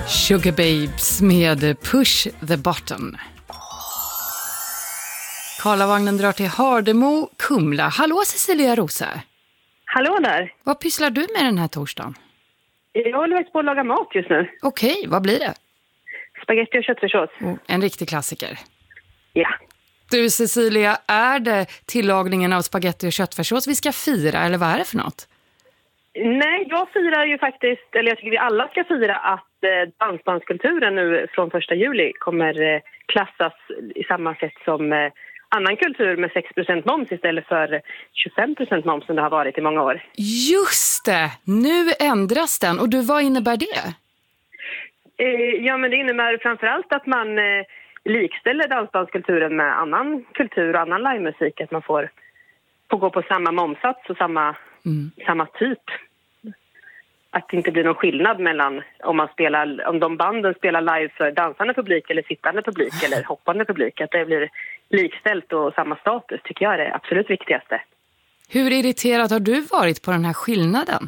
Sugar Babes med Push the Button. Karlavagnen drar till Hardemo, Kumla. Hallå Cecilia Rose. Hallå där. Vad pysslar du med den här torsdagen? Jag håller faktiskt på att laga mat just nu. Okej, vad blir det? Spaghetti och köttfärssås. En riktig klassiker. Ja. Du Cecilia, är det tillagningen av spaghetti och köttfärssås vi ska fira eller vad är det för något? Nej, jag firar ju faktiskt, eller jag tycker vi alla ska fira att dansbandskulturen nu från 1 juli kommer klassas i samma sätt som annan kultur med 6% moms istället för 25% moms som det har varit i många år. Just det! Nu ändras den. Och du, vad innebär det? Ja, men det innebär framförallt att man likställer dansbandskulturen med annan kultur och annan livemusik. Att man får gå på samma momsats och samma typ. Att det inte blir någon skillnad mellan om de banden spelar live för dansande publik eller sittande publik eller hoppande publik. Att det blir likställt och samma status tycker jag är det absolut viktigaste. Hur irriterad har du varit på den här skillnaden?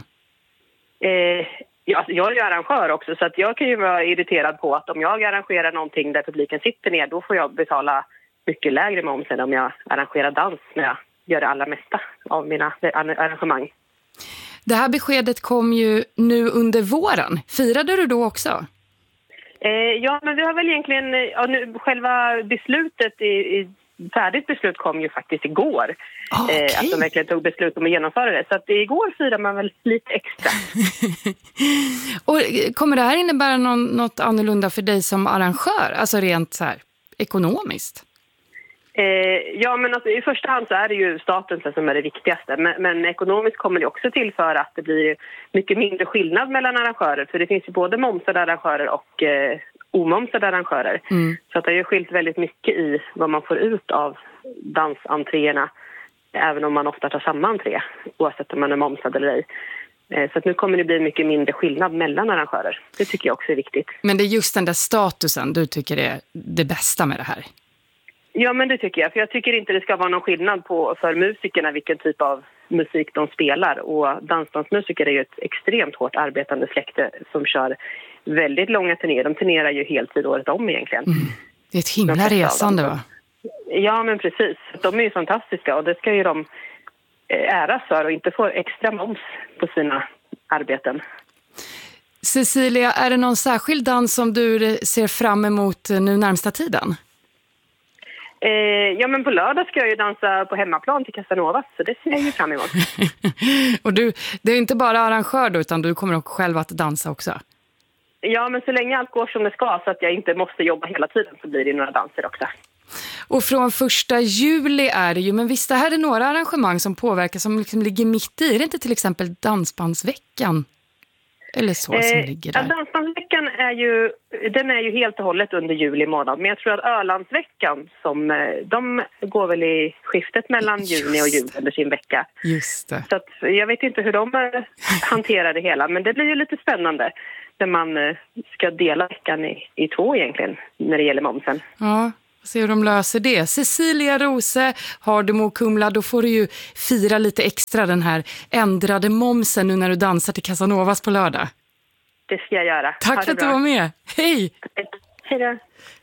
Jag är ju arrangör också så att jag kan ju vara irriterad på att om jag arrangerar någonting där publiken sitter ner då får jag betala mycket lägre moms än om jag arrangerar dans när jag gör det allra mesta av mina arrangemang. Det här beskedet kom ju nu under våren. Firade du då också? Ja, men vi har väl egentligen... själva beslutet, färdigt beslut kom ju faktiskt igår. Okay. Att de verkligen tog beslut om att genomföra det. Så att igår firar man väl lite extra. Och kommer det här innebära något annorlunda för dig som arrangör? Alltså rent så här ekonomiskt? Ja, men alltså, i första hand så är det ju staten som är det viktigaste. Men ekonomiskt kommer det också till för att det blir mycket mindre skillnad mellan arrangörer. För det finns ju både momsade arrangörer och omomsade arrangörer. Så att det har ju skilt väldigt mycket i vad man får ut av dansentréerna. Även om man ofta tar samma entré, oavsett om man är momsad eller ej. Så att nu kommer det bli mycket mindre skillnad mellan arrangörer. Det tycker jag också är viktigt. Men det är just den där statusen du tycker är det bästa med det här? Ja, men det tycker jag. För jag tycker inte det ska vara någon skillnad för musikerna vilken typ av musik de spelar. Och dansmusiker är ju ett extremt hårt arbetande släkte som kör väldigt långa turnéer. De turnerar ju heltid året om egentligen. Det är ett himla resande, va? Ja, men precis. De är ju fantastiska och det ska ju de äras för och inte få extra moms på sina arbeten. Cecilia, är det någon särskild dans som du ser fram emot nu närmsta tiden? Ja, men på lördag ska jag ju dansa på hemmaplan till Casanovas, så det ser jag ju fram emot. Och det är inte bara arrangör då, utan du kommer också själv att dansa också? Ja, men så länge allt går som det ska så att jag inte måste jobba hela tiden så blir det några danser också. Och från 1 juli är det ju, men visst det här är några arrangemang som påverkar som liksom ligger mitt i. Är det inte till exempel Dansbandsveckan? Eller så som ligger där? Ja, Dansbandsveckan är ju helt och hållet under juli månad. Men jag tror att Ölandsveckan, de går väl i skiftet mellan juni och juli under sin vecka. Just det. Så att, jag vet inte hur de hanterar det hela. Men det blir ju lite spännande när man ska dela veckan i 2 egentligen när det gäller momsen. Ja. Se hur de löser det. Cecilia Rose, Hardemo, Kumla, då får du ju fira lite extra den här ändrade momsen nu när du dansar till Casanovas på lördag. Det ska jag göra. Tack för att du var med. Hej! Hej då.